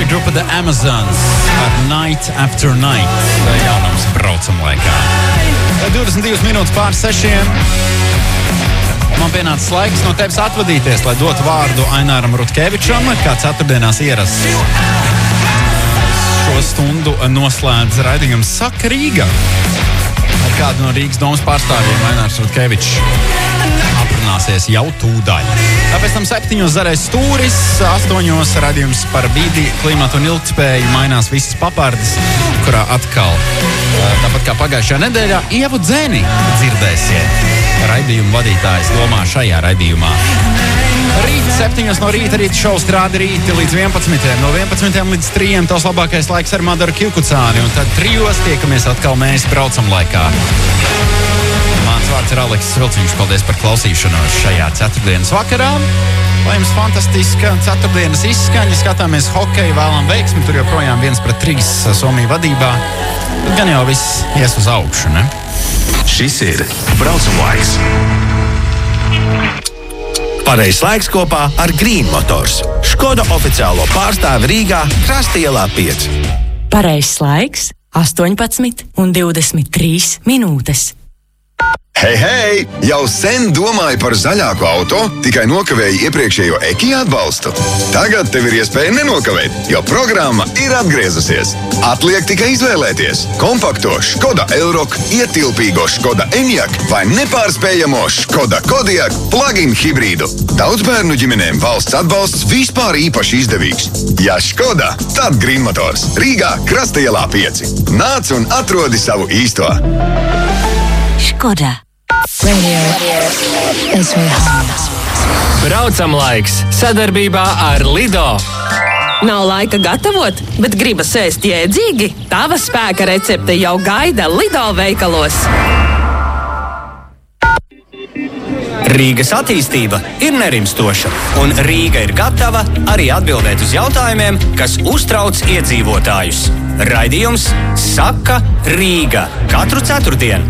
ir grupa The Amazons ar Night After Night. Jaunums braucam laikā. 22 minūtes pār 6. Man pienācis laiks no tevis atvadīties, lai dotu vārdu Aināram Rutkevičam, kā ceturtdienās ierasts. Šo stundu noslēdz raidījums Saka Rīga. Ar kādu no Rīgas domas pārstāvjiem Ainārs Rutkevičs aprunāsies jau tūdaļ. Tāpēc tam 7 zarais stūris, 8 raidījums par vidi, klimatu un ilgtspēju, mainās visas papardes, kurā atkal, tāpat kā pagājušajā nedēļā, Ievu Dzeni dzirdēsiet. Raidījuma vadītājs domā šajā raidījumā. Rīt 7 no rīta šovs Strādi rīti līdz 11. No 11 līdz 3 tos labākais laiks ar Madaru Kivkucāni. Un tad 3 tiekamies atkal mēs braucam laikā. Mans vārds ir Aleksis Vilciņš. Paldies par klausīšanos šajā ceturtdienas vakarā. Lai jums fantastiska ceturtdienas izskaņa. Skatāmies hokeju, vēlam veiksmi. Tur joprojām 1-3 Somija vadībā. Tad gan jau viss ies uz augšu, ne? Šis ir braucam laiks. Pareizs laiks kopā ar Green Motors. Škoda oficiālo pārstāvi Rīgā, Krasta ielā 5. Pareizs laiks 18:23 minūtes. Hei, hei! Jau sen domāju par zaļāku auto, tikai nokavēju iepriekšējo Ekija atbalstu. Tagad tev ir iespēja nenokavēt, jo programma ir atgriezusies. Atliek tikai izvēlēties kompakto Škoda Elroq, ietilpīgo Škoda Enyaq vai nepārspējamo Škoda Kodiaq plug-in hibrīdu. Daudzbērnu ģimenēm valsts atbalsts vispār īpaši izdevīgs. Ja Škoda, tad Green Motors. Rīgā, Krasta ielā 5. Nāc un atrodi savu īsto. Škoda. Braucam laiks sadarbībā ar Lido. Nav laika gatavot, bet gribas ēst jēdzīgi? Tava spēka recepte jau gaida Lido veikalos. Rīgas attīstība ir nerimstoša, un Rīga ir gatava arī atbildēt uz jautājumiem, kas uztrauc iedzīvotājus. Raidījums Saka Rīga. Katru ceturtdienu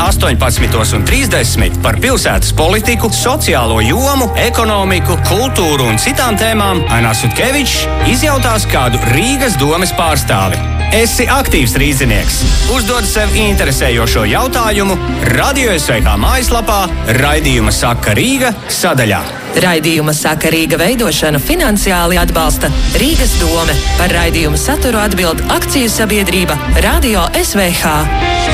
18:30 par pilsētas politiku, sociālo jomu, ekonomiku, kultūru un citām tēmām Ainārs Rutkevičs izjautās kādu Rīgas domes pārstāvi. Esi aktīvs rīznieks. Uzdod sev interesējošo jautājumu Radio SVH mājaslapā Raidījuma Saka Rīga sadaļā. Raidījuma Saka Rīga veidošanu finansiāli atbalsta Rīgas dome. Par raidījumu saturu atbild akciju sabiedrība Radio SVH.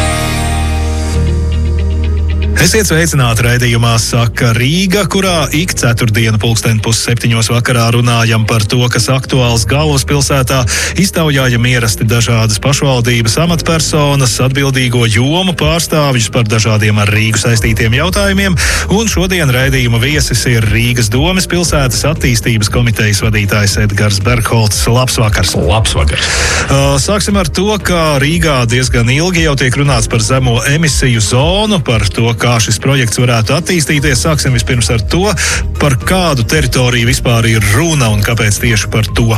Esiet sveicināti raidījumā Saka Rīga, kurā ik ceturtdienu 6:30 vakarā runājam par to, kas aktuāls galvaspilsētā, iztaujājam ierasti dažādas pašvaldības amatpersonas, atbildīgo jomu pārstāvjus par dažādiem ar Rīgu saistītiem jautājumiem, un šodien raidījuma viesis ir Rīgas domes pilsētas attīstības komitejas vadītājs Edgars Bergholts. Labs vakars! Labs vakars! Sāksim ar to, ka Rīgā diezgan ilgi jau tiek runāts par zemo emisiju zonu, par to, kā šis projekts varētu attīstīties. Sāksim vispirms ar to, par kādu teritoriju vispār ir runa un kāpēc tieši par to.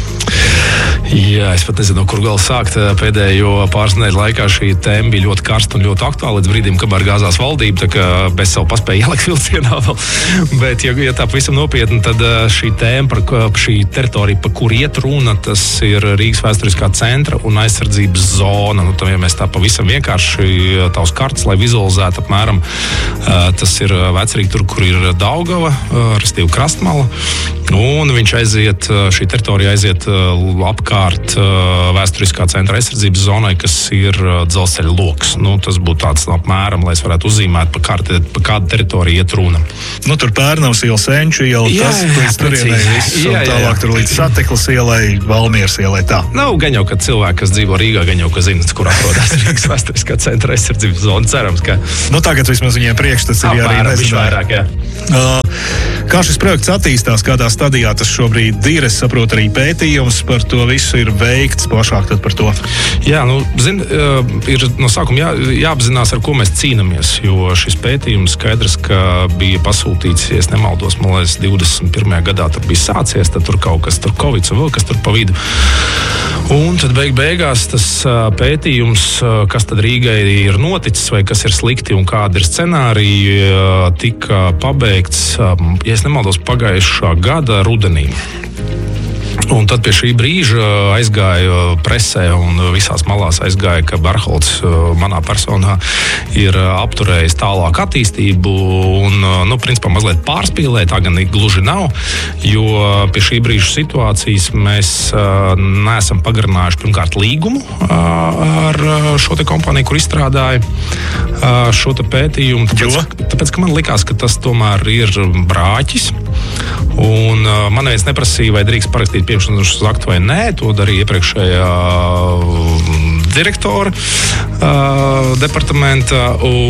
Jā, es pat nezinu, kur gal sākt. Pēdējo pāris nedēļu laikā šī tēma bija ļoti karsta un ļoti aktuāla līdz brīdim, kamēr gāzās valdība, tā kā bez savu paspēju ielikt vilcienā vēl. Bet, ja tā pavisam nopietni, tad šī tēma par šī teritorija, pa kur iet runa, tas ir Rīgas vēsturiskā centra un aizsardzības zona. Nu, ja mēs tā pavisam vienkārši tā uz kartes, lai vizualizētu apmēram, tas ir Vecrīga, tur, kur ir Daugava, restīvi Krastmala, un viņš aiziet, šī teritorija aiziet apkārt vēsturiskā centra aizsardzības zonai, kas ir dzelzceļa loks. Nu, tas būtu tāds apmēram, lai es varētu uzzīmēt, pa kādu teritoriju iet runa. Nu, tur Pērnavas iela, Senču iela, tas līdz turienai viss, un tālāk tur līdz Sateklas ielai, Valmieras ielai, tā. Nu, gan jau, ka cilvēki, kas dzīvo Rīgā, gan jau, ka zina, kur atrodas Rīgas vēsturiskā centra aizsardzības zona. Cerams, ka... Nu, tagad vismaz viņiem priekšstats ir, ja arī nezināja. Kā šis projekts attīstās, kādā stadijā tas šobrīd ir? Es saprotu, arī pētījums par to visu ir veikts, plašāk tad par to. Jā, nu, ir no sākuma jāapzinās, ar ko mēs cīnāmies, jo šis pētījums skaidrs, ka bija pasūtīts, ja es nemaldos, man liekas, 21. gadā tur bija sācies, tad tur kaut kas tur Covid un vēl kas tur pa vidu. Un tad beigās tas pētījums, kas tad Rīgai ir noticis, vai kas ir slikti un kādi ir scenāriji, tika pabeigts, ja es nemaldos, pagājušā gada rudenī. Un tad pie šī brīža aizgāja presē un visās malās aizgāja, ka Berholts manā personā ir apturējis tālāk attīstību un, principā mazliet pārspīlē, tā gan gluži nav, jo pie šī brīža situācijas mēs neesam pagarinājuši pirmkārt līgumu ar šo te kompāniju, kur izstrādāja šo te pētījumu. Tāpēc, ka man likās, ka tas tomēr ir brāķis. Un man neviens neprasīja, vai drīkst parakstīt pieņemšanas aktu vai nē. To darīja iepriekšējā direktora departamenta.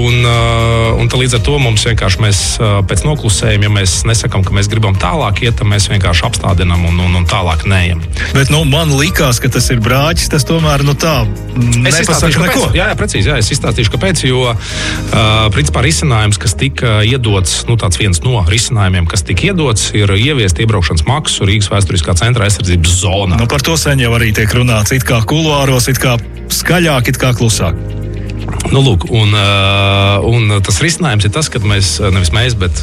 Un līdz ar to mums vienkārši mēs pēc noklusējuma, ja mēs nesakām, ka mēs gribam tālāk iet, tad mēs vienkārši apstādinām un tālāk neejam. Bet man likās, ka tas ir brāķis, tas tomēr tā nepasaka neko. Jā, precīzi, es izstāstīšu, kāpēc, jo principā risinājums, kas tika iedots, tāds viens no risinājumiem, kas tika iedots, ir ieviest iebraukšanas maksu Rīgas vēsturiskā centra aizsardzības zonā. Par to sen jau arī tiek runāts, it kā kuluāros, it kā skaļāk, it kā klusāk. Lūk, un tas risinājums ir tas, ka nevis mēs, bet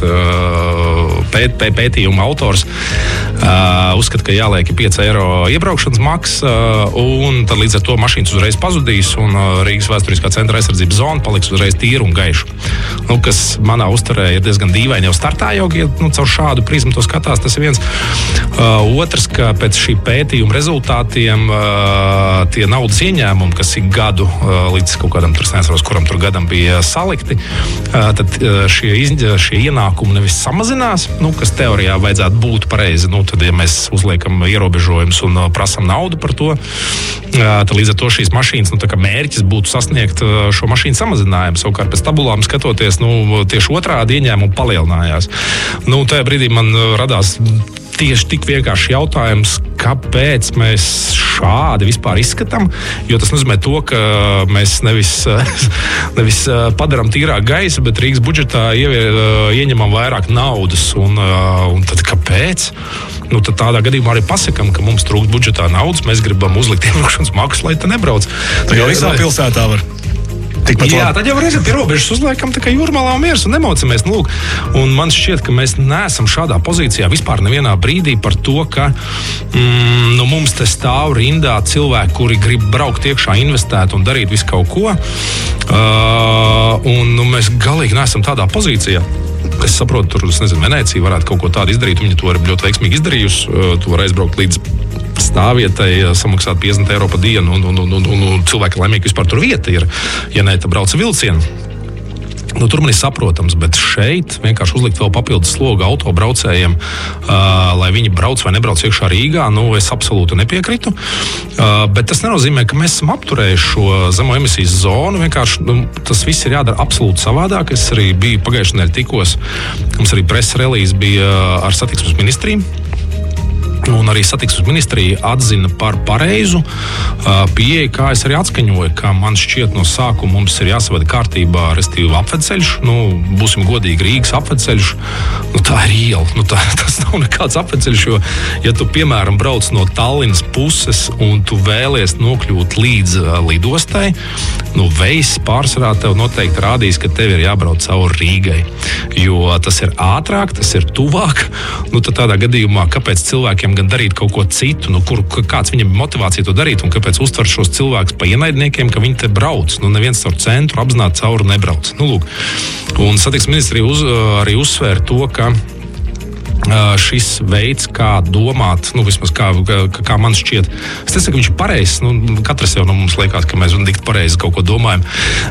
pētījuma autors uzskata, ka jāliek 5 eiro iebraukšanas maksa, un tad līdz ar to mašīnas uzreiz pazudīs, un Rīgas vēsturiskā centra aizsardzības zona paliks uzreiz tīra un gaiša. Kas manā uzturē ir diezgan dīvaini jau startā, ja caur šādu prizmu to skatās, tas ir viens. Otrs, ka pēc šī pētījuma rezultātiem tie naudas ieņēmumi, kas ik gadu līdz kaut kādam kuram tur gadam bija salikti, tad šie ienākumi nevis samazinās, kas teorijā vajadzētu būt pareizi. Tad, ja mēs uzliekam ierobežojumus un prasam naudu par to, tad līdz ar to šīs mašīnas, tā kā mērķis būtu sasniegt šo mašīnu samazinājumu. Savukārt pēc tabulām skatoties, tieši otrādi ieņēmumi palielinājās. Tajā brīdī man radās tieši tik vienkārši jautājums, kāpēc mēs šādi vispār izskatām, jo tas nozīmē to, ka mēs nevis padaram tīrāk gaisu, bet Rīgas budžetā ieņemam vairāk naudas. Un tad kāpēc? Tad tādā gadījumā arī pasakam, ka mums trūkst budžetā naudas, mēs gribam uzlikt iebraukšanas maksu, lai te nebrauc. Tā jau visā pilsētā var. Jā, tad jau reizē pie robežas uzliekam tā kā jūrmalā un miers un nemocamies. Un man šķiet, ka mēs neesam šādā pozīcijā vispār nevienā brīdī par to, ka mums te stāv rindā cilvēki, kuri grib braukt iekšā, investēt un darīt visu kaut ko. Un mēs galīgi neesam tādā pozīcijā. Es saprotu, tur, Venecija varētu kaut ko tādu izdarīt, viņa to ir ļoti veiksmīgi izdarījusi. Tu var aizbraukt līdz stāvvietai, samaksāt 50 eiro pa dienu, un cilvēki laimīgi vispār tur vieta ir. Ja ne, tad brauca vilcienu. Tur man ir saprotams, bet šeit vienkārši uzlikt vēl papildus slogu autobraucējiem, lai viņi brauc vai nebrauc iekšā Rīgā, es absolūti nepiekritu. Bet tas nenozīmē, ka mēs esam apturējuši šo zemo emisijas zonu. Vienkārši tas viss ir jādara absolūti savādāk. Es arī biju pagājušajā nedēļā tikos, mums arī press relīze bija ar satiksmes ministriju. Un arī satiksmes ministrija atzina par pareizu pieeju, kā es arī atskaņoju, ka man šķiet no sākuma mums ir jāsavada kārtībā, respektīvi apvedceļš. Būsim godīgi, Rīgas apvedceļš. Tā ir iela. Tas nav nekāds apvedceļš, jo, ja tu, piemēram, brauc no Tallinas puses un tu vēlies nokļūt līdz lidostai, veiss pārsvarā tev noteikti rādīs, ka tev ir jābrauc cauri Rīgai. Jo tas ir ātrāk, tas ir tuvāk. Tad tādā gadījumā, kāpēc cilvēkiem gan darīt kaut ko citu, kāds viņam ir motivācija to darīt, un kāpēc uztver šos cilvēkus pa ienaidniekiem, ka viņi te brauc. Neviens caur centru apzināti cauri nebrauc. Un satiksmes ministrija arī uzsvēra to, ka šis veids, kā domāt, vismaz kā man šķiet, es nesaku, ka viņš ir pareizs, katrs jau no mums liekas, ka mēs dikti pareizi kaut ko domājam,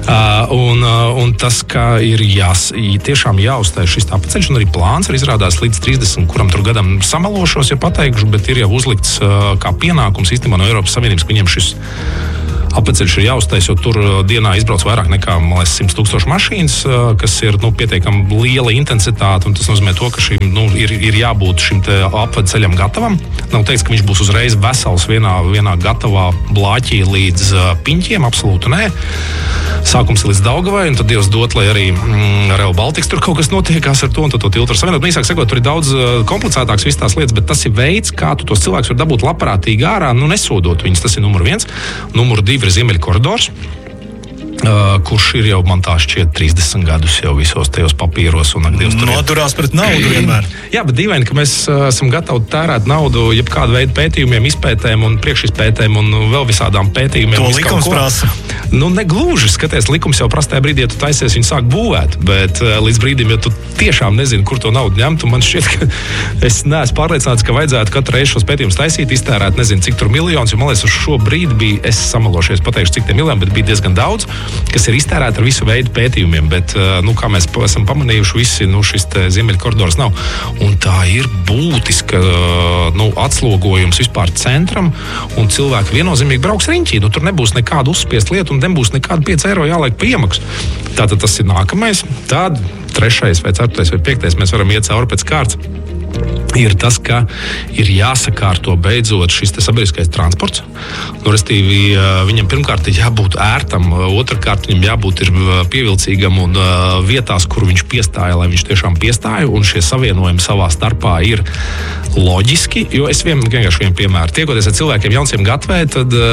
un tas, ka ir tiešām jāuzstāj šis apceļš, un arī plāns ir izrādās līdz 30, kuram tur gadam samalošos, ja pateikšu, bet ir jau uzlikts kā pienākums īstenībā no Eiropas Savienības, ka viņiem šis apceļš ir jāuztais, jo tur dienā izbrauc vairāk nekā 100,000 mašīnas, kas ir pietiekami liela intensitāte, un tas nozīmē to, ka ir jābūt šim te apceļam gatavam. Nav teiks, ka viņš būs uzreiz vesels vienā gatavā blāķī līdz Piņķiem, absolūti nē. Sākums līdz Daugavai, un tad Dievs dot, lai arī Rail Baltics tur kaut kas notiekās ar to, un tad to tiltu var savienot. Īsāk sakot, tur ir daudz komplicētāks visas tās lietas, bet tas ir veids, kā tu tos cilvēkus var dabūt labprātīgi ārā, nesodot viņus. Tas ir numur 1. Numur 2 ir Ziemeļa koridors. kurš ir jau man tā šķiet 30 gadus jau visos tajos papīros un nodurās pret naudu vienmēr. Jā, bet dīvaini, ka mēs esam gatavi tērēt naudu jebkādu veidu pētījumiem, izpētēm un priekšizpētēm un vēl visādām pētījumiem. To likums prasa. Nu, negluži, skaties, likums jau prasa tajā brīdī, ja tu taisies viņu sāk būvēt, bet līdz brīdim, ja tu tiešām nezini, kur to naudu ņemt, un man šķiet, ka es neesmu pārliecināts, ka vajadzētu katru reizi šos pētījumus taisīt, iztērēt, nezinu, cik tur miljonus, jo man liekas, uz šo brīdi bija, es samalošies, pateikšu, cik tie miljoni, bet bija diezgan daudz, kas ir iztērēti ar visu veidu pētījumiem, bet, kā mēs esam pamanījuši, visi, šis ziemeļu koridors nav. Un tā ir būtiska, atslogojums vispār centram, un cilvēki viennozīmīgi brauks riņķī. Tur nebūs nekāda uzspiest lietu, un nebūs nekāda 5 eiro jāliek pa iemaksu. Tātad tas ir nākamais. Tad 3. vai 4. vai 5. mēs varam iet cauri pēc kārtas. Ir tas, ka ir jāsakārto beidzot šis sabiedriskais transports. Restīvi, viņam pirmkārt ir jābūt ērtam, otrkārt viņam jābūt pievilcīgam un vietās, kur viņš piestāja, lai viņš tiešām piestāja, un šie savienojumi savā starpā ir loģiski, jo es vienkārši vienu piemēru. Tiekoties ar cilvēkiem Jaunciem Gatvē,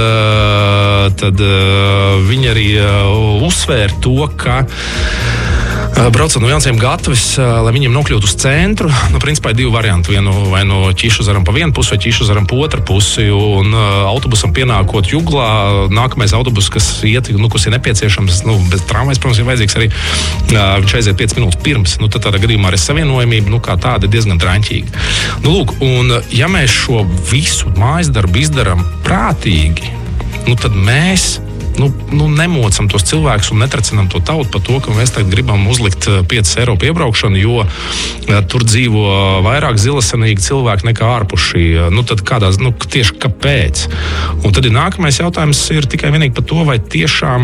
tad viņi arī uzsvēra to, ka braucot no Jaunciem Gatves, lai viņiem nokļūtu uz centru, principā ir 2 varianti. Vai no Ķīšuzaram pa vienu pusi, vai Ķīšuzaram pa otru pusi. Un autobusam pienākot Juglā, nākamais autobus, kas iet, kas ir nepieciešams, bez tramvajas, protams, ir vajadzīgs arī, viņš aiziet 5 minūtes pirms. Tad tādā gadījumā arī savienojumība, kā tāda ir diezgan draņķīga. Lūk, un ja mēs šo visu mājas darbu izdaram prātīgi, tad mēs nemocam tos cilvēkus un netracinam to tautu par to, ka mēs tagad gribam uzlikt 5 eiro piebraukšanu, jo tur dzīvo vairāk zilasenīgi cilvēki nekā ārpus šī. Tad kādās, tieši kāpēc? Un tad ir nākamais jautājums ir tikai vienīgi par to, vai tiešām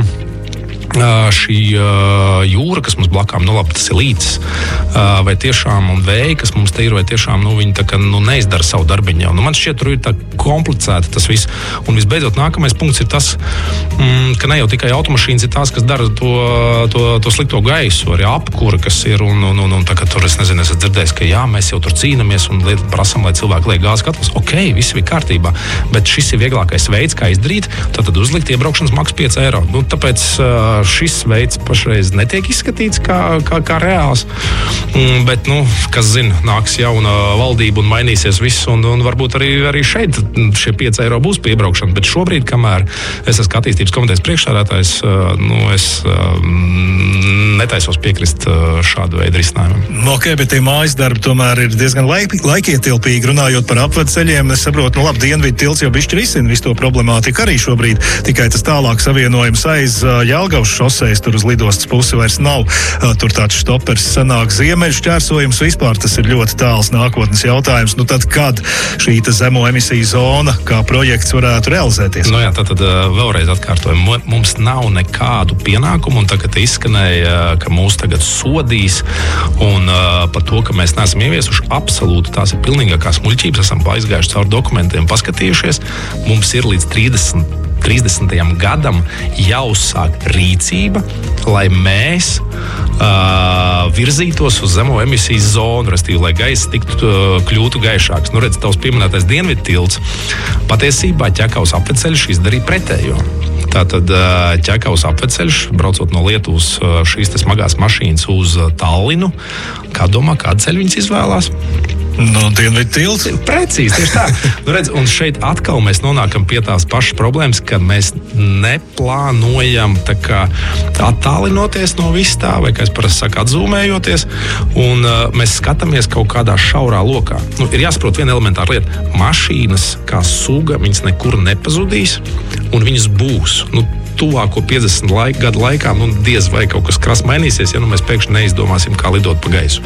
šī jūra, kas mums blakām, labi, tas ir līdzes, vai tiešām, un vēji, kas mums te ir, vai tiešām, viņi tā kā, neizdara savu darbiņu. Man šķiet, tur ir tā komplicēta tas viss. Un visbeidzot, nākamais punkts ir tas, ka ne jau tikai automašīnas ir tās, kas dara to slikto gaisu, arī apkura, kas ir, un tā kā tur, es nezinu, esat dzirdējis, ka jā, mēs jau tur cīnamies un prasam, lai cilvēki liek gāzes katlus. Ok, viss bija kārtībā, bet šis ir vieglākais veids, kā izdarīt, tad uzlikt iebraukšanas maksu 5 eiro. Tāpēc šis veids pašreiz netiek izskatīts kā reāls, bet, kas zina, nāks jauna valdība un mainīsies viss, un varbūt arī šeit šie 5 eiro būs piebraukšana, bet šobrīd, kamēr es esmu attīstības komitejas priekšsēdētājs, es netaisos piekrist šādu veidu risinājumam. Ok, bet tie mājas darbi tomēr ir diezgan laikietilpīgi, runājot par apvedceļiem. Es saprotu, labi, Dienvidu tilts jau bišķi risina visu to problemātiku arī šobrīd, tikai tas tālāk savienojums aiz Jelgavas šoseis, tur uz lidostas pusi vairs nav. Tur tāds štopers sanāk ziemeļu šķērsojums, vispār tas ir ļoti tāls nākotnes jautājums. Tad, kad šī zemo emisiju zona kā projekts varētu realizēties? Jā, tad vēlreiz atkārtojam. Mums nav nekādu pienākumu, un tagad izskanēja, ka mūs tagad sodīs, un par to, ka mēs neesam ieviesuši absolūti, tās ir pilnīgākās muļķības, esam aizgājuši caur dokumentiem, paskatījušies. Mums ir līdz 30. gadam jāuzsāk rīcība, lai mēs virzītos uz zemo emisijas zonu, restīvi, lai gaiss kļūtu gaišāks. Redz, tavs pieminētais Dienvidu tilts, patiesībā Ķekavas apveceļš izdarīja pretējo. Tātad Ķekavas apveceļš, braucot no Lietuvas šīs smagās mašīnas uz Tallinu, kā domā, kādu ceļu viņas izvēlās? Dienvidu tilts. Precīzi, tieši tā. Redz, un šeit atkal mēs nonākam pie tās pašas problēmas, ka mēs neplānojam attālinoties no viss tā, vai, kā es parasti saku, atzūmējoties, un mēs skatāmies kaut kādā šaurā lokā. Ir jāsaprot viena elementāra lieta. Mašīnas kā suga, viņas nekur nepazudīs, un viņas būs. Tuvāko 50 gadu laikā diez vai kaut kas krasi mainīsies, ja mēs pēkšņi neizdomāsim, kā lidot pa gaisu.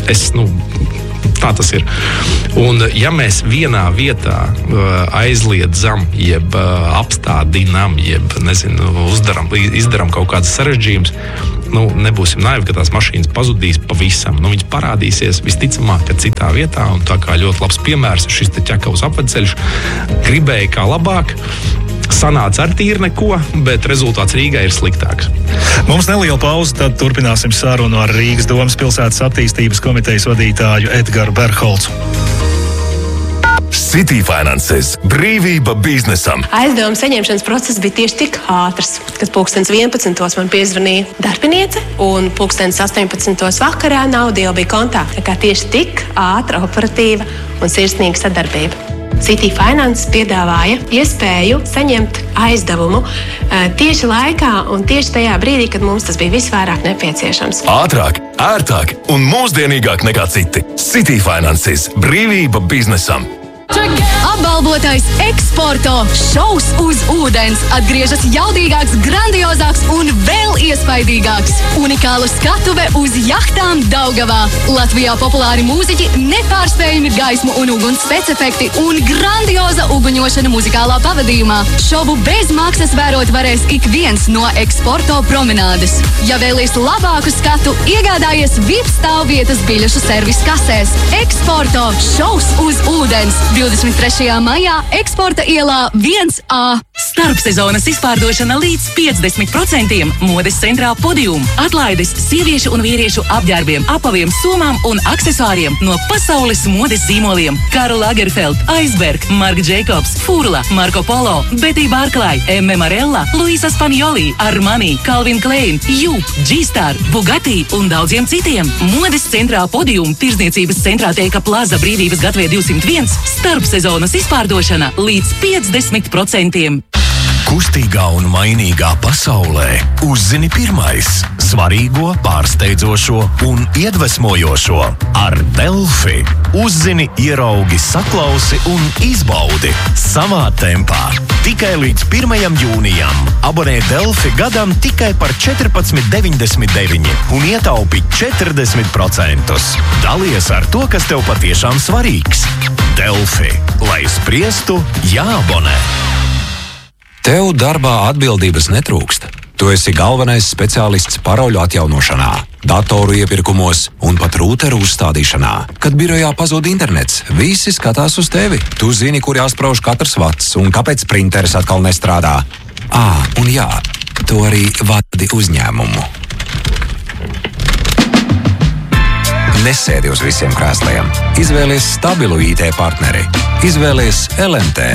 Tā tas ir. Un ja mēs vienā vietā aizliedzam, jeb apstādinam, jeb, izdaram kaut kādas sarežģījumus, nebūsim naivi, ka tās mašīnas pazudīs pavisam. Viņas parādīsies visticamāk, ka citā vietā, un tā kā ļoti labs piemērs ir šis Ķekavas apvedceļš, gribēja kā labāk, sanāca ar tīri neko, bet rezultāts Rīgai ir sliktāks. Mums neliela pauze, tad turpināsim sarunu ar Rīgas domas pilsētas attīstības komitejas vadītāju Edgaru Berholcu. City Finanses – brīvība biznesam. Aizdevuma saņemšanas process bija tieši tik ātrs, kad 11. man piezvanīja darbiniece un 18. vakarā nauda jau bija kontā. Tā kā tieši tik ātra, operatīva un sirsnīga sadarbība. City Finanses piedāvāja iespēju saņemt aizdevumu tieši laikā un tieši tajā brīdī, kad mums tas bija visvairāk nepieciešams. Ātrāk, ērtāk un mūsdienīgāk nekā citi. City Finanses – brīvība biznesam. Apbalvotais Eksporto šovs uz ūdens atgriežas jaudīgāks, grandiozāks un vēl iespaidīgāks. Unikāla skatuve uz jahtām Daugavā. Latvijā populāri mūziķi, nepārspējami gaismu un uguns specefekti un grandioza uguņošana muzikālā pavadījumā. Šovu bez maksas vērot varēs ik viens no Eksporto promenādes. Ja vēlies labāku skatu, iegādājies VIP stāvvietas biļešu servis kasēs. Eksporto šovs uz ūdens. 23. maijā Eksporta ielā 1A. Starpsezonas izpārdošana līdz 50%. Modes centrā Podium. Atlaides sieviešu un vīriešu apģērbiem, apaviem, somām un aksesuāriem no pasaules modes zīmoliem. Karl Lagerfeld, Iceberg, Marc Jacobs, Furla, Marco Polo, Betty Barclay, M. Marella, Luisa Spanioli, Armani, Calvin Klein, Jup, G-Star, Bugatti un daudziem citiem. Modes centrā Podium, tirzniecības centrā Teika Plaza Brīvības gatavē 201. Starpsezonas izpārdošana līdz 50%. Kustīgā un mainīgā pasaulē uzzini pirmais svarīgo, pārsteidzošo un iedvesmojošo ar Delfi. Uzzini, ieraugi, saklausi un izbaudi savā tempā. Tikai līdz 1. jūnijam abonē Delfi gadam tikai par 14,99 un ietaupi 40%. Dalies ar to, kas tev patiešām svarīgs. Delfi, lai spriestu, jāabonē. Tev darbā atbildības netrūkst. Tu esi galvenais speciālists parauļu atjaunošanā, datoru iepirkumos un pat rūteru uzstādīšanā. Kad birojā pazūd internets, visi skatās uz tevi. Tu zini, kur jāsprauž katrs vats un kāpēc printeris atkal nestrādā. Un jā, tu arī vadi uzņēmumu. Nesēdi uz visiem krēsliem. Izvēlies stabilu IT partneri. Izvēlies LMT.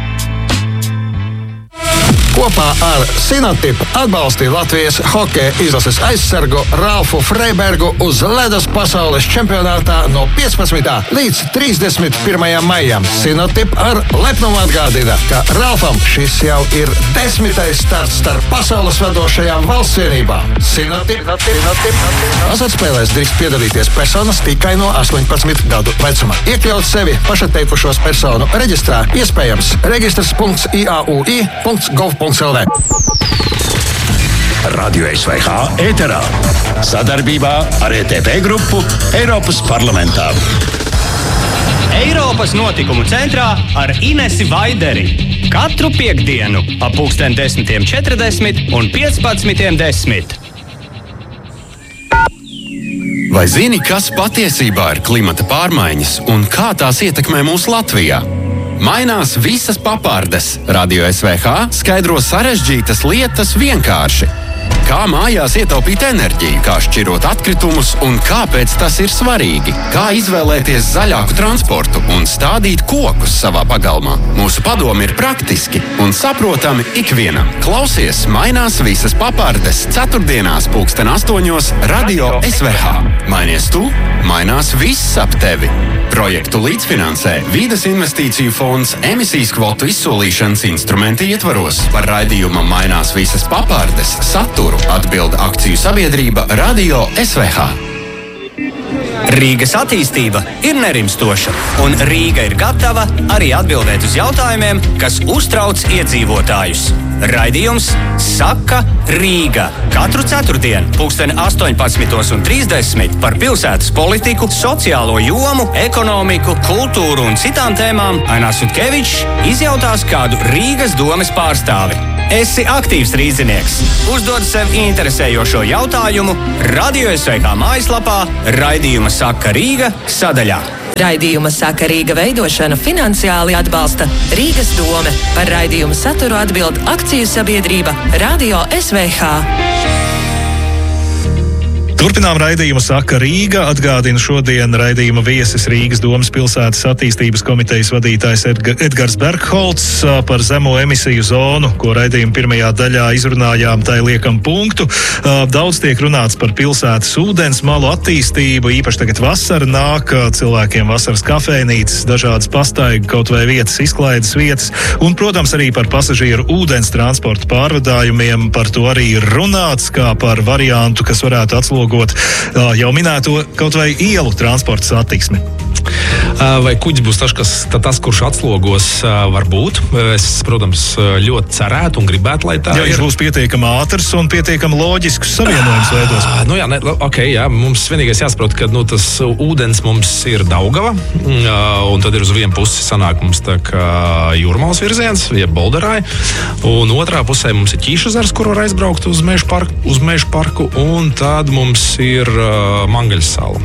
Kopā ar Sinotip atbalstīja Latvijas hokeja izlases aizsargu Ralfu Freibergu uz ledus pasaules čempionātā no 15. līdz 31. maijam. Sinotip ar lepnumu atgādina, ka Ralfam šis jau ir 10. starts starp pasaules vadošajām valstsvienībām. Sinotip. Azartspēlēs drīkst piedalīties personas tikai no 18 gadu vecuma. Iekļaut sevi pašatteikušos personu reģistrā iespējams registrs.iaui.gov.lv. Radio SVH ēterā sadarbībā ar ETP grupu Eiropas parlamentā. Eiropas notikumu centrā ar Inesi Vaideri. Katru piektdienu ap 10:40 un 15:10. Vai zini, kas patiesībā ir klimata pārmaiņas un kā tās ietekmē mūsu Latvijā? Mainās visas papārdes. Radio SVH skaidro sarežģītas lietas vienkārši. Kā mājās ietaupīt enerģiju, kā šķirot atkritumus un kāpēc tas ir svarīgi. Kā izvēlēties zaļāku transportu un stādīt kokus savā pagalmā. Mūsu padomi ir praktiski un saprotami ikvienam. Klausies Mainās visas papārdes ceturtdienās 8:00 Radio SVH. Mainies tu, mainās viss ap tevi. Projektu līdzfinansē Vides investīciju fonds emisijas kvotu izsolīšanas instrumenti ietvaros. Par raidījuma Mainās visas papārdes saturu atbild akciju sabiedrība Radio SVH. Rīgas attīstība ir nerimstoša, un Rīga ir gatava arī atbildēt uz jautājumiem, kas uztrauc iedzīvotājus. Raidījums Saka Rīga. Katru ceturtdienu 18:30 par pilsētas politiku, sociālo jomu, ekonomiku, kultūru un citām tēmām Ainas Sutkevičs izjautās kādu Rīgas domes pārstāvi. Esi aktīvs rīznieks. Uzdod sev interesējošo jautājumu Radio SVH mājaslapā Raidījuma Saka Rīga sadaļā. Raidījuma Saka Rīga veidošanu finansiāli atbalsta Rīgas dome. Par raidījumu saturu atbild akciju sabiedrība Radio SVH. Turpinām raidījumu Saka Rīga. Atgādina šodien raidījuma viesis Rīgas domas pilsētas attīstības komitejas vadītājs Edgars Bergholts par zemo emisiju zonu, ko raidījuma pirmajā daļā izrunājām, tai liekam punktu. Daudz tiek runāts par pilsētas ūdens malu attīstību, īpaši tagad vasara nāk, cilvēkiem vasaras kafejnīcas, dažādas pastaigu kaut vai vietas, izklaides vietas, un, protams, arī par pasažieru ūdens transporta pārvadājumiem. Par to arī ir runāts, kā par variantu, kas varētu atslogot jau minēto kaut vai ielu transporta satiksmi. Vai kuģis būs tas, kurš atslogos, varbūt. Es, protams, ļoti cerētu un gribētu, lai tā ir. Viņš būs pietiekami ātrs un pietiekami loģisks savienojums veidos. Mums vienīgais jāsaprot, ka tas ūdens mums ir Daugava, un tad ir uz vienu pusi sanāk mums tā kā Jūrmalas virziens, jeb Bolderai, un otrā pusē mums ir Ķīšezers, kur var aizbraukt uz Meža parku, un tad mums ir Mangaļas sala.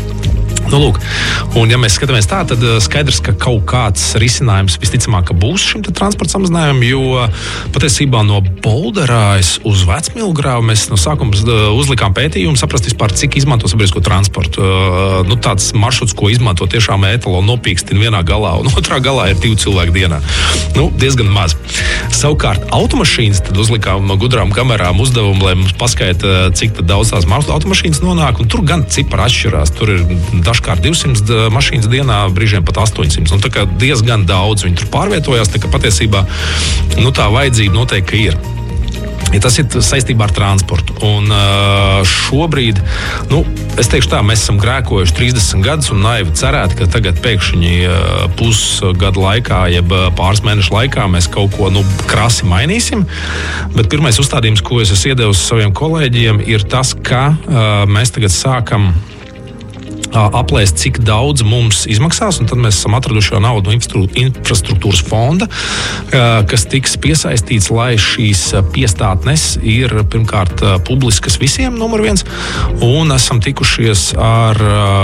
Lūk, un ja mēs skatāmies tā, tad skaidrs, ka kaut kāds risinājums visticamāk būs šim transporta samazinājumam, jo patiesībā no Bolderājas uz Vecmilgrāvu mēs no sākuma uzlikām pētījumu, saprast vispār, cik izmanto sabiedrisko transportu. Tāds maršruts, ko izmanto tiešām etalonu nopīkstina vienā galā, un otrā galā ir 2 cilvēki dienā. Diezgan maz. Savukārt automašīnas tad uzlikām no gudrām kamerām uzdevumu, lai mums paskaita, cik daudz tās automašīnas nonāk, un tur gan cipari atšķirās. Tur ir dažkārt 200 mašīnas dienā, brīžiem pat 800. Un tā kā diezgan daudz viņi tur pārvietojās, tā kā patiesībā tā vajadzība noteikti ir. Ja tas ir saistībā ar transportu. Un šobrīd, es teikšu tā, mēs esam grēkojuši 30 gadus un naivi cerēt, ka tagad pēkšņi pusgadu laikā, jeb pāris mēnešu laikā mēs kaut ko krasi mainīsim. Bet pirmais uzstādījums, ko es esmu iedevis saviem kolēģiem, ir tas, ka mēs tagad sākam aplēst, cik daudz mums izmaksās, un tad mēs esam atraduši jau naudu no infrastruktūras fonda, kas tiks piesaistīts, lai šīs piestātnes ir pirmkārt publiskas visiem, numur 1, un esam tikušies ar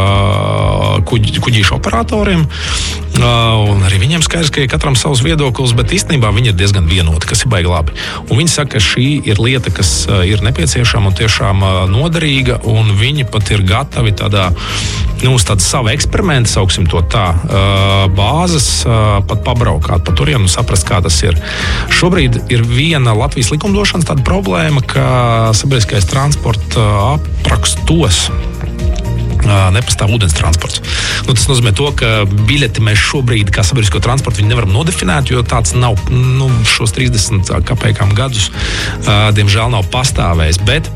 kuģīšu operatoriem, un arī viņiem skaidrs, ka ir katram savs viedoklis, bet īstenībā viņi ir diezgan vienoti, kas ir baigi labi. Un viņi saka, ka šī ir lieta, kas ir nepieciešama un tiešām noderīga, un viņi pat ir gatavi tādā uz tādu savu eksperimentu, sauksim to tā, bāzes pat pabraukāt pa turienu un saprast, kā tas ir. Šobrīd ir viena Latvijas likumdošanas tāda problēma, ka sabiedriskais transporta aprakstos nepastāv ūdens transports. Tas nozīmē to, ka biļeti mēs šobrīd kā sabiedrisko transportu viņi nevaram nodefinēt, jo tāds nav šos 30 kapekām gadus, diemžēl nav pastāvējis, bet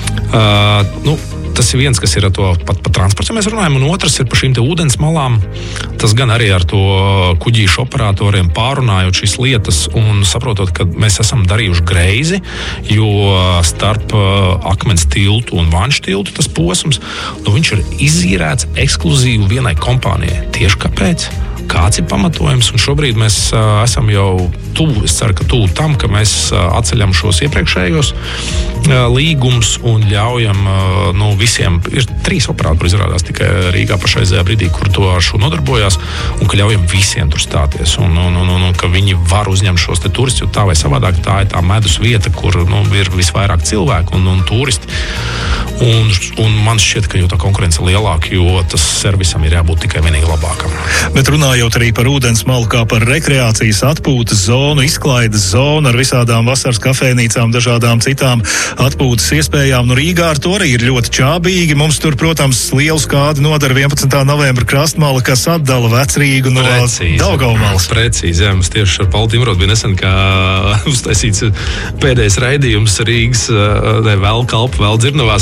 tas ir viens, kas ir ar to pat transportu, ja mēs runājam, un otrs ir par šīm te ūdens malām. Tas gan arī ar to kuģīšu operatoriem pārunājot šīs lietas un saprotot, ka mēs esam darījuši greizi, jo starp Akmens tiltu un Vanšu tiltu tas posms, viņš ir izīrēts ekskluzīvi vienai kompānijai. Tieši kāpēc? Kāds ir pamatojums, un šobrīd mēs esam jau tuvu, es ceru, ka tuvu tam, ka mēs atceļam šos iepriekšējos līgumus un ļaujam visiem, ir 3 operatori izrādās tikai Rīgā pašreizējā brīdī, kur to ar šo nodarbojās, un ka ļaujam visiem tur stāties, un ka viņi var uzņemt šos te turistus, jo tā vai savādāk tā ir tā medus vieta, kur ir visvairāk cilvēku un turisti. Un man šķiet, ka jau tā konkurence ir lielāka, jo tas servisam ir jābūt tikai vienīgi labākam. Bet runājot arī par ūdens malu kā par rekreācijas atpūtas zonu, izklaides zonu ar visādām vasaras kafejnīcām, dažādām citām atpūtas iespējām. Rīgā ar to arī ir ļoti čābīgi. Mums tur, protams, lielu skādi nodara 11. novembra krastmala, kas atdala Vecrīgu no Daugavmalas. Precīzi, jā. Mums tieši ar Paulu Timrotu bija nesen, kā uztaisīts pēdējais raidījums Rīgas vēl kalpu, vēl Dzirnavās.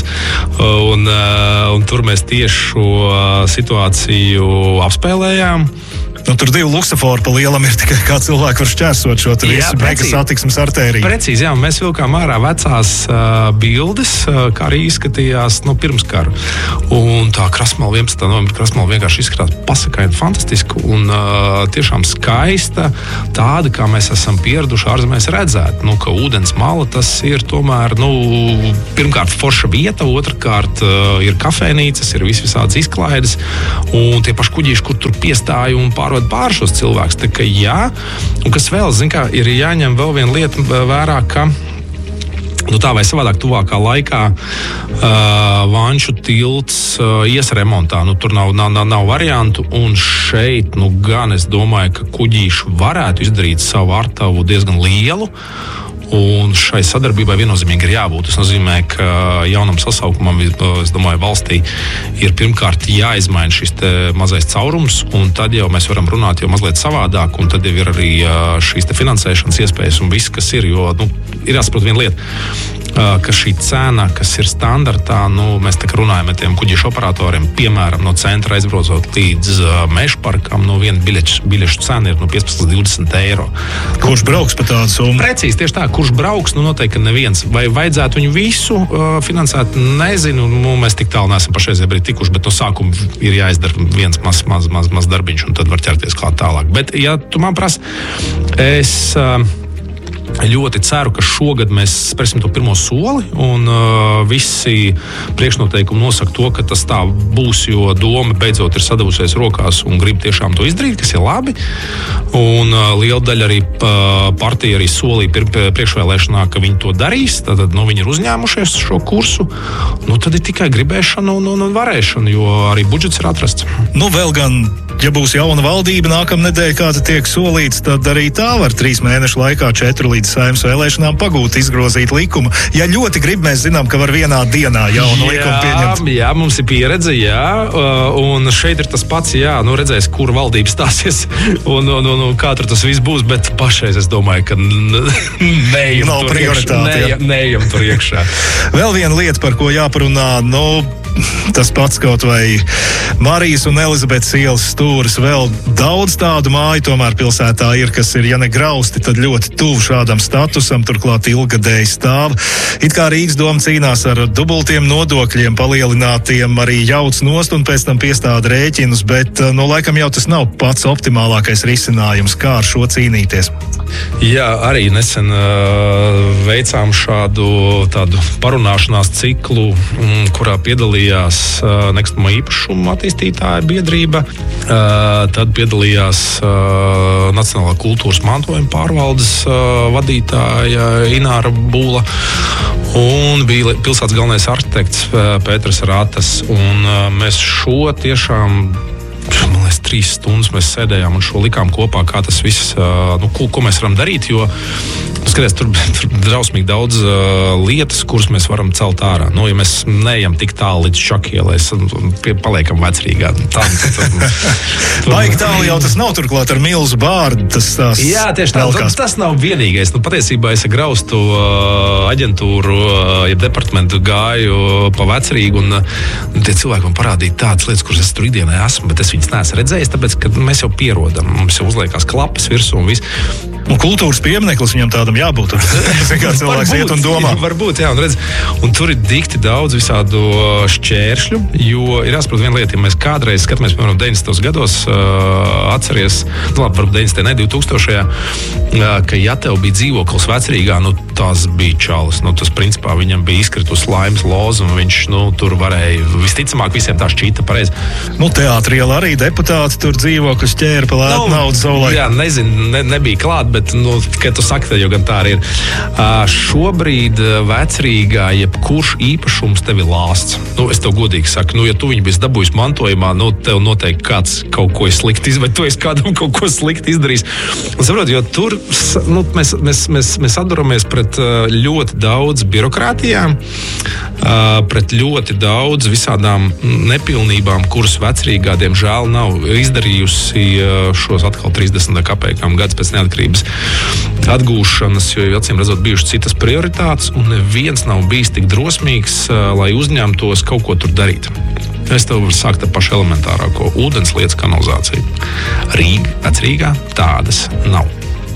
Un tur mēs tieši šo situāciju apspēlējām. Tur 2 luksofori pa lielam ir tikai kā cilvēki var šķērsot šo visu mega satiksmes artēriju. Precīzi, jā, mēs vilkām ārā vecās bildes, kā arī izskatījās pirms kara. Un tā krastmala 11. novembra krastmala vienkārši izskatās pasakaini fantastiski un tiešām skaista, tāda, kā mēs esam pieraduši ārzemēs redzēt. Ka ūdens mala tas ir tomēr, pirmkārt forša vieta, otrkārt ir kafejnīcas, ir visādas izklaides un tie paši kuģīši, kur tur piestāja un pārved pār šos cilvēkus. Tā kā jā, un kas vēl, ir jāņem vēl viena lieta vērā, ka Tā vai savādāk, tuvākā laikā Vanšu tilts ies remontā. Tur nav variantu. Un šeit gan es domāju, ka kuģīši varētu izdarīt savu artavu diezgan lielu. Un šai sadarbībai viennozīmīgi ir jābūt. Tas nozīmē, ka jaunam sasaukumam, es domāju, valstī ir pirmkārt jāizmaina šis mazais caurums, un tad jau mēs varam runāt jau mazliet savādāk, un tad jau ir arī šīs finansēšanas iespējas un viss, kas ir. Jo ir jāsaprot viena lieta, ka šī cena, kas ir standartā, mēs tā kā runājam ar tiem kuģiešu operatoriem, piemēram, no centra aizbraucot līdz meža parkam, viena biļešu cena ir 15 līdz 20 eiro. Kurš brauks pa tādu summu? Precīzi, tieši tā, kurš brauks, noteikti neviens. Vai vajadzētu viņu visu finansēt, nezinu, mēs tik tālu neesam pašreizajā brīdī tikuši, bet no sākuma ir jāizdara viens maz darbiņš, un tad var ķerties klāt tālāk. Bet, ja tu man prasi, es ļoti ceru, ka šogad mēs spērsim to pirmo soli, un visi priekšnoteikumi nosaka to, ka tas tā būs, jo doma beidzot ir sadavusies rokās un grib tiešām to izdarīt, kas ir labi. Un liela daļa arī partija arī solīja priekšvēlēšanā, ka viņi to darīs, tad viņi ir uzņēmušies šo kursu. Tad ir tikai gribēšana un varēšana, jo arī budžets ir atrasts. Vēl gan, ja būs jauna valdība nākamnedēļ, kāda tiek solīts, tad arī tā var 3 mēnešu laikā 4 līdz Saeimas vēlēšanām pagūt, izgrozīt likumu. Ja ļoti grib, mēs zinām, ka var vienā dienā jaunu likumu pieņemt. Jā, mums ir pieredze, un šeit ir tas pats, redzēs, kur valdība stāsies un kā tur tas viss būs, bet pašreiz es domāju, ka neejam tur iekšā. Vēl viena lieta, par ko jāparunā, tas pats kaut vai Marijas un Elizabetes ielas stūris, vēl daudz tādu māju tomēr pilsētā ir, kas ir, ja ne grausti, tad ļoti tuvu šādam statusam, turklāt ilgadēji stāv. It kā Rīgas doma cīnās ar dubultiem nodokļiem, palielinātiem arī jauc nost un pēc tam piestāda rēķinus, bet, laikam jau tas nav pats optimālākais risinājums, kā ar šo cīnīties. Jā, arī nesen veicām šādu tādu parunāšanās ciklu, kurā piedalījās nekustamo īpašumu attīstītāja biedrība, tad piedalījās Nacionālā kultūras mantojuma pārvaldes vadītāja Ināra Būla un bija pilsētas galvenais arhitekts Pēters Ratas. Un mēs šo tiešām, man liekas, 3 stundas mēs sēdējām un šo likām kopā, kā tas viss, ko mēs varam darīt, jo, skaties, tur drausmīgi daudz lietas, kuras mēs varam celt ārā. Ja mēs neejam tik tālu līdz Šakielai, paliekam Vecrīgā. Baigi tālu jau tas nav, turklāt ar milzu bārdu. Jā, tieši tā. Tas nav vienīgais. Patiesībā es ar graustu aģentūru, departamentu gāju pa Vecrīgu, un tie cilvēki man parādīja tādas lietas, kuras es tur ikdienā esmu, bet es viņas neesmu redzējis, tāpēc, ka mēs jau pierodam. Mums jau uzliekās klapas virsū un viss. Un kultūras piemineklis viņam tādam jābūt. Kā cilvēks iet un domā. Varbūt, jā, un tur ir dikti daudz visādu šķēršļu, jo ir jāsaprot viena lieta, ja mēs kādreiz skatāmies, piemēram, 90. gados, atceries, varbūt 90. ne 2000. Ka ja tev bija dzīvoklis Vecrīgā, tas bija čalis. Tas principā viņam bija izkritus laimes loza, un viņš, tur varēja, visticamāk, visiem tā šķīta pareizi. Teātrī arī deputāti tur dzīvo, kas ķēra pa lētu naudu savulaik. Jā, nezinu, nebija klāt, bet, kad tu saki, tad jau gan tā arī ir. Šobrīd Vecrīgā jebkurš īpašums tev ir lāsts. Es tev godīgi saku, ja tu viņu biji dabūjis mantojumā, tev noteikti kāds kaut ko slikti vai tu esi kādam kaut ko slikti izdarījis. Un saprot, jo tur mēs atduramies pret ļoti daudz birokrātijām, pret ļoti daudz visādām nepilnībām, kuras Vecrīgā, diemžēl, nav izdarījusi šos atkal 30 kapekām gads pēc neatkarības atgūšanas, jo acīm redzot bijušas citas prioritātes, un neviens nav bijis tik drosmīgs, lai uzņemtos kaut ko tur darīt. Es tev varu sākt ar pašu elementārāko - ūdens lietas kanalizāciju. Vecrīgā tādas nav.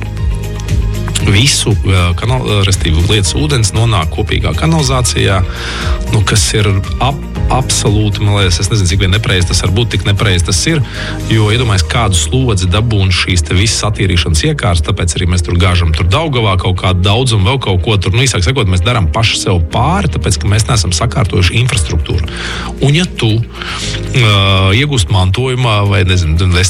Visu lietas ūdens nonāk kopīgā kanalizācijā, kas ir absolūti, man liekas, es nezinu, cik vien nepareizi tas var būt, tik nepareizi tas ir, jo iedomājies, kādu slodzi dabūn šīs te visas attīrīšanas iekārtas, tāpēc arī mēs tur gāžam tur Daugavā kaut kādu daudzumu, vēl kaut ko tur, īsāk sakot, mēs darām paši sev pāri, tāpēc, ka mēs neesam sakārtojuši infrastruktūru. Un ja tu iegūst mantojumā vai, nezinu,